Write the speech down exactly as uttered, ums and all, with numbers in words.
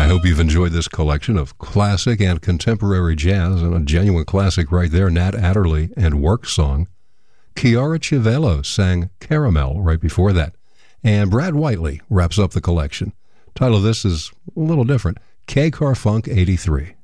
hope you've enjoyed this collection of classic and contemporary jazz, and a genuine classic right there, Nat Adderley and Work Song. Chiara Chiavello sang Caramel right before that. And Brad Whiteley wraps up the collection. Title of this is a little different, K-Car Funk eighty-three.